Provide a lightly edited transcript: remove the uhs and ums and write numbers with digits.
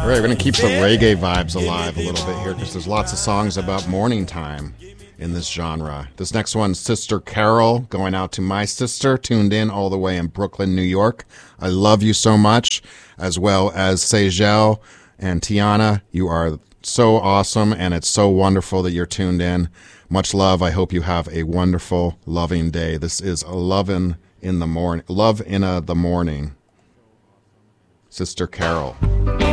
All right, we're going to keep the reggae vibes alive a little bit here because there's lots of songs about morning time in this genre. This next one's Sister Carol, going out to my sister, tuned in all the way in Brooklyn, New York. I love you so much, as well as Sejel and Tiana. You are so awesome, and it's so wonderful that you're tuned in. Much love. I hope you have a wonderful, loving day. This is Love in the Morning. Sister Carol.